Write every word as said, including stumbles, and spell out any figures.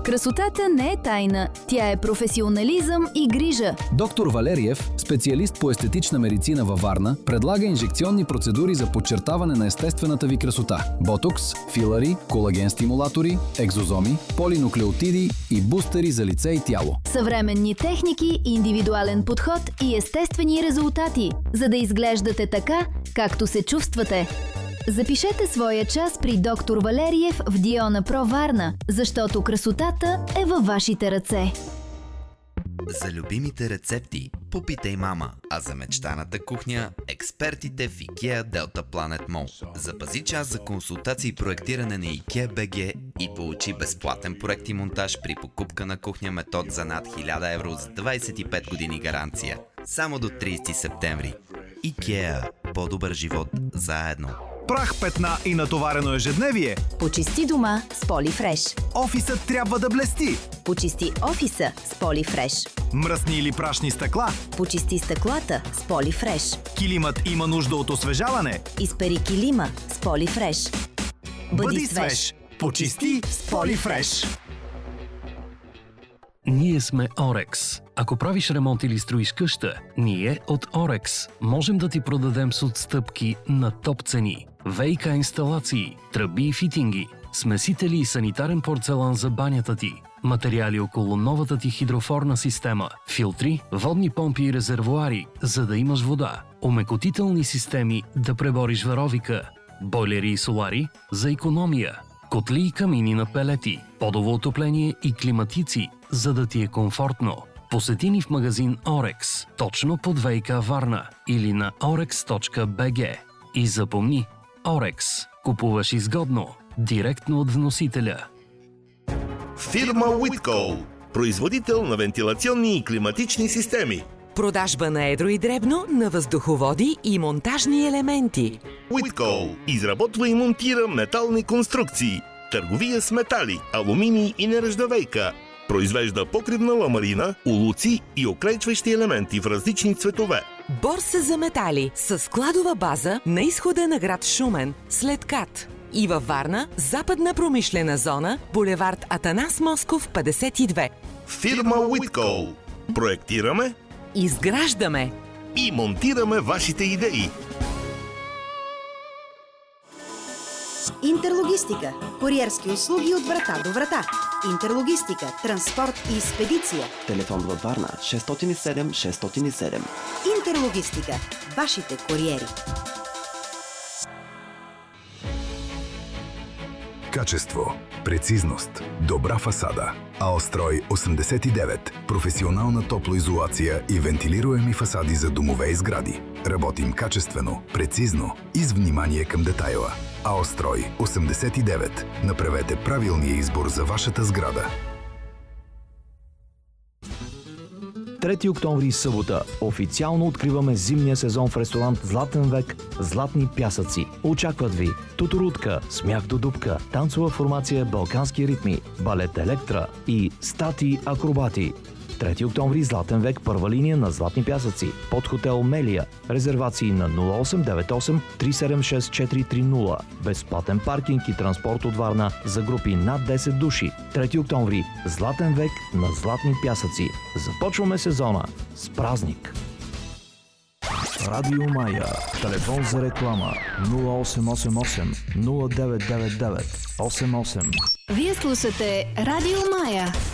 Красотата не е тайна, тя е професионализъм и грижа. Доктор Валериев, специалист по естетична медицина във Варна, предлага инжекционни процедури за подчертаване на естествената ви красота. Ботокс, филари, колаген стимулатори, екзозоми, полинуклеотиди и бустери за лице и тяло. Съвременни техники, индивидуален подход и естествени резултати, за да изглеждате така, както се чувствате. Запишете своя час при доктор Валериев в Диона Про Варна, защото красотата е във вашите ръце. За любимите рецепти попитай мама, а за мечтаната кухня експертите в IKEA Delta Planet Mall. Запази час за консултации и проектиране на IKEA би джи и получи безплатен проект и монтаж при покупка на кухня метод за над хиляда евро с двайсет и пет години гаранция. Само до трийсети септември. IKEA. По-добър живот заедно. Прах, петна и натоварено ежедневие. Почисти дома с Полифреш. Офисът трябва да блести. Почисти офиса с Полифреш. Мръсни или прашни стъкла. Почисти стъклата с Полифреш. Килимът има нужда от освежаване. Изпери килима с Полифреш. Бъди, Бъди свеж. Почисти с Полифреш. Ние сме Орекс. Ако правиш ремонт или строиш къща, ние от Орекс можем да ти продадем с отстъпки на топ цени. ВиК инсталации, тръби и фитинги, смесители и санитарен порцелан за банята ти, материали около новата ти хидрофорна система, филтри, водни помпи и резервоари, за да имаш вода, омекотителни системи да пребориш варовика, бойлери и солари за икономия, котли и камини на пелети, подово отопление и климатици, за да ти е комфортно. Посети ни в магазин Орекс, точно под ВиК Варна или на орекс точка би джи. И запомни, Орекс. Купуваш изгодно, директно от вносителя. Фирма Уиткол. Производител на вентилационни и климатични системи. Продажба на едро и дребно на въздуховоди и монтажни елементи. Уиткол изработва и монтира метални конструкции. Търговия с метали, алуминий и нержавейка. Произвежда покривна ламарина, улуци и оклейчващи елементи в различни цветове. Борса за метали с складова база на изхода на град Шумен, след КАТ. И във Варна, западна промишлена зона, булевард Атанас Москов, петдесет и две. Фирма Уиткол. Проектираме, изграждаме и монтираме вашите идеи. Интерлогистика. Куриерски услуги от врата до врата. Интерлогистика, транспорт и спедиция. Телефон във Варна шестстотин и седем шестстотин и седем. Интерлогистика. Вашите куриери. Качество, прецизност, добра фасада. Аострой осемдесет и девет. Професионална топлоизолация и вентилируеми фасади за домове и сгради. Работим качествено, прецизно и с внимание към детайла. Аострой осемдесет и девет. Направете правилния избор за вашата сграда. трети октомври, събота. Официално откриваме зимния сезон в ресторант Златен век Златни пясъци. Очакват ви тутурутка, смях до дупка, танцова формация Балкански ритми, балет Електра и стати акробати. трети октомври, Златен век, първа линия на Златни пясъци. Под хотел Мелия. Резервации на нула осем девет осем три седем шест четири три нула. Безплатен паркинг и транспорт от Варна за групи над десет души. трети октомври, Златен век на Златни пясъци. Започваме сезона с празник! Радио Мая. Телефон за реклама нула осем осем осем нула девет девет девет осем осем. Вие слушате Радио Мая.